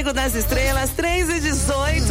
das Estrelas, 3h18.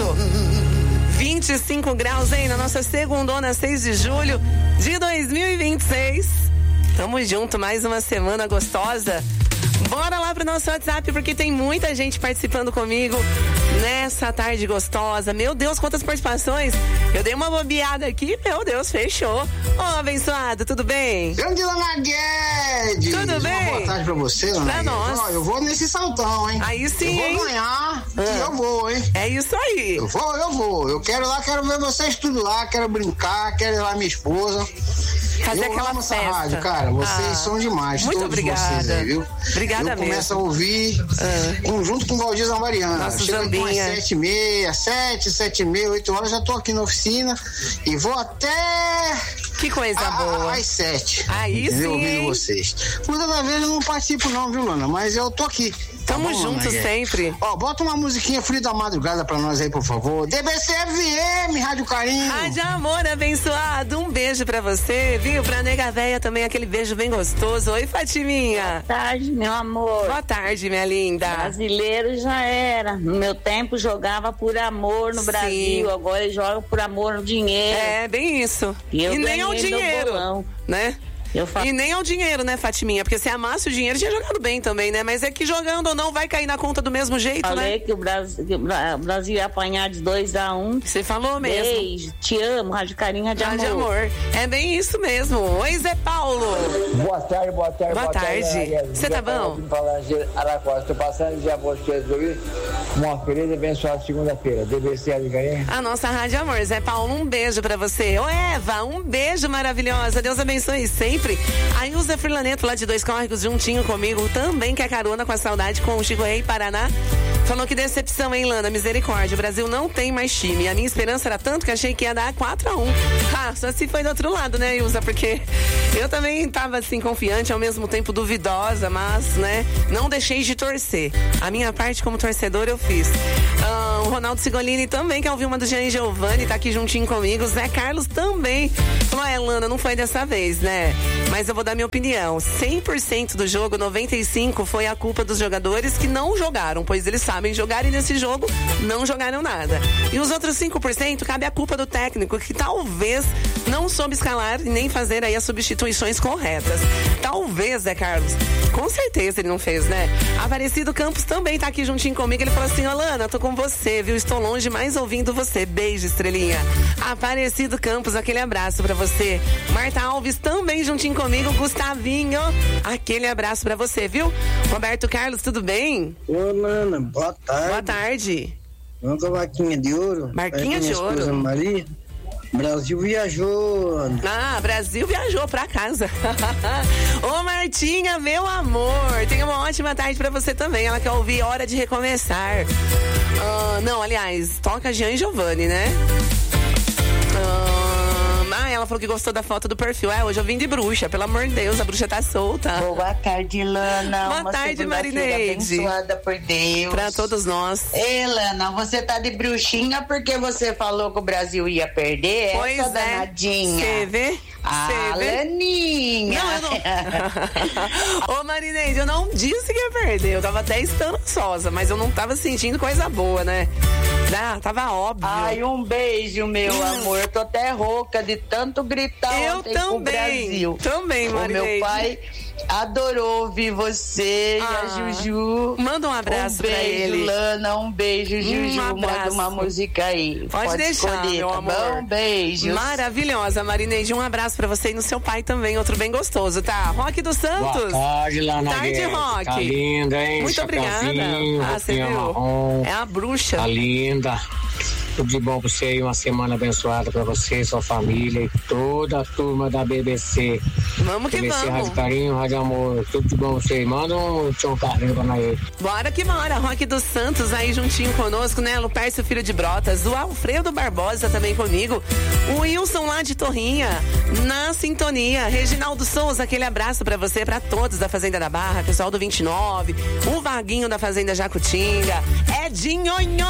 25 graus, hein? Na nossa segundona, 6 de julho de 2026. Tamo junto, mais uma semana gostosa. Bora lá pro nosso WhatsApp, porque tem muita gente participando comigo nessa tarde gostosa. Meu Deus, quantas participações. Eu dei uma bobeada aqui, meu Deus, fechou. Ô, abençoado, tudo bem? Grande Lana Guedes. Tudo bem? Boa tarde pra você, Lana Pra Guedes. nós. Ó, eu vou nesse saltão, hein? Aí sim, eu hein? vou ganhar e eu vou, hein? É isso aí. Eu vou. Eu quero ir lá, quero ver vocês tudo lá, quero brincar, quero ir lá minha esposa. Fazer eu aquela amo essa festa. rádio, cara. Vocês são demais. Muito todos obrigada. vocês aí, viu? Obrigada eu começo a ouvir junto com o Valdir Zambariana. Nossa, Chega aqui umas Zambinha. 7h30, 8 horas, já tô aqui na oficina e vou até... Que coisa boa. Às 7. Aí entendeu? sim, Ouvindo hein? vocês. Muitas das vezes eu não participo não, viu, Lana? Mas eu tô aqui. Tamo bom, junto Lana Guedes? sempre. Ó, bota uma musiquinha Frio da Madrugada pra nós aí, por favor. DBC-FM, Rádio Carinho. Rádio Amor, abençoado. Um beijo pra você, viu? Pra nega véia também, aquele beijo bem gostoso. Oi, Fatiminha. Boa tarde, meu amor. Boa tarde, minha linda. Brasileiro já era. No meu tempo jogava por amor no Sim. Brasil, agora joga por amor no dinheiro. É, bem isso. E eu nem ao ganhei meu dinheiro, bolão. né? E nem ao dinheiro, né, Fatiminha? Porque se amasse o dinheiro, tinha jogado bem também, né? Mas é que jogando ou não, vai cair na conta do mesmo jeito, Falei né? que o Brasil ia apanhar de 2-1. Você falou mesmo. Beijo, te amo, Rádio Carinho, Rádio Amor. Rádio Amor. É bem isso mesmo. Oi, Zé Paulo. Boa tarde. Boa tarde. Você tá bom? Estou passando de amor para ouvir uma feliz e abençoada segunda-feira. DBC Rádio Carinho. A nossa Rádio Amor. Zé Paulo, um beijo pra você. Ô, Eva, um beijo maravilhosa. Deus abençoe sempre. Aí o Zé Furlaneto, lá de Dois Córregos, juntinho comigo, também quer carona com a saudade com o Chico Rei Paraná. Falou que decepção, hein, Lana? Misericórdia. O Brasil não tem mais time. A minha esperança era tanto que achei que ia dar 4-1. Ah, só se foi do outro lado, né, Ilza? Porque eu também tava, assim, confiante, ao mesmo tempo duvidosa, mas, né, não deixei de torcer. A minha parte como torcedor eu fiz. O Ronaldo Sigolini também quer ouvir uma do Jean Giovanni, tá aqui juntinho comigo. Zé Carlos também. Falou, Lana, não foi dessa vez, né? Mas eu vou dar minha opinião. 100% do jogo, 95% foi a culpa dos jogadores que não jogaram, pois eles sabem jogar e nesse jogo não jogaram nada. E os outros 5% cabe a culpa do técnico, que talvez não soube escalar e nem fazer aí as substituições corretas. Talvez, Zé Carlos. Com certeza ele não fez, né? Aparecido Campos também tá aqui juntinho comigo. Ele falou assim, Lana, tô com você, viu? Estou longe, mas ouvindo você. Beijo, estrelinha. Aparecido Campos, aquele abraço pra você. Marta Alves também juntinho comigo. Gustavinho, aquele abraço pra você, viu? Roberto Carlos, tudo bem? Ô, Lana, boa tarde. Boa tarde. Vamos com a Marquinha de Ouro. Marquinha de Ouro. Esposa Maria. Brasil viajou. Brasil viajou pra casa. Ô, Martinha, meu amor, tenha uma ótima tarde pra você também. Ela quer ouvir Hora de Recomeçar. Não, aliás, toca Jean Giovanni, né? Ela falou que gostou da foto do perfil. Hoje eu vim de bruxa, pelo amor de Deus, a bruxa tá solta. Boa tarde, Lana. Boa tarde, Marineide. Abençoada por Deus. Pra todos nós. Ei, Lana, você tá de bruxinha porque você falou que o Brasil ia perder? Pois essa é. danadinha. Você vê? Laninha. Não, eu não. Ô, Marineide, eu não disse que ia perder. Eu tava até esperançosa, mas eu não tava sentindo coisa boa, né? Tava óbvio. Ai, um beijo, meu amor. Eu tô até rouca de tanto gritar ontem com o Brasil. Também, Marineide. O meu pai adorou ouvir você e a Juju. Manda um abraço pra ele. Um beijo, Lana. Um beijo, Juju. Manda uma música aí. Pode deixar, escolher, meu tá amor. bom? Beijos. Maravilhosa, Marineide. Um abraço pra você e no seu pai também. Outro bem gostoso, tá? Rock dos Santos. Boa tarde, Lana Tarde, Guedes. Rock. Tá linda, hein? Muito obrigada. Você viu? Marrom. É a bruxa. Tá linda. Tudo de bom pra você aí, uma semana abençoada pra você, sua família e toda a turma da BBC. Vamos que BBC, vamos. Rádio Carinho, Rádio Amor, tudo de bom pra você. Manda um tchau carrinho pra nós. Bora que bora. Rock dos Santos aí juntinho conosco, né? Lupércio Filho de Brotas, o Alfredo Barbosa também comigo, o Wilson lá de Torrinha, na sintonia. Reginaldo Souza, aquele abraço pra você, pra todos da Fazenda da Barra, pessoal do 29, o Vaguinho da Fazenda Jacutinga, Edinho, boa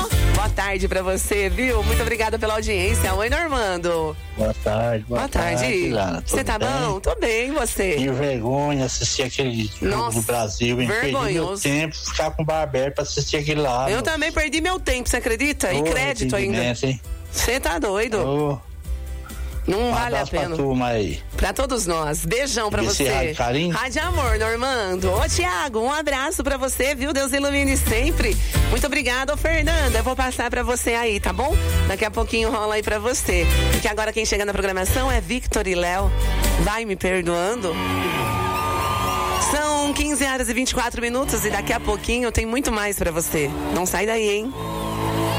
tarde pra você, viu? Muito obrigada pela audiência. Oi, Normando. Boa tarde. Boa tarde. Você tá bom? Tô bem, e você? Que vergonha assistir aquele jogo do Brasil. Perdi meu tempo, ficar com o bar aberto pra assistir aquele lá. Eu também perdi meu tempo, você acredita? E crédito ainda. Você tá doido? Não vale a pena. Pra todos nós. Beijão pra você. Rádio Carinho. Rádio Amor, Normando. Ô, Tiago, um abraço pra você, viu? Deus ilumine sempre. Muito obrigada, ô, Fernanda. Eu vou passar pra você aí, tá bom? Daqui a pouquinho rola aí pra você. Porque agora quem chega na programação é Victor e Léo. Vai me perdoando? São 15 horas e 24 minutos e daqui a pouquinho tem muito mais pra você. Não sai daí, hein?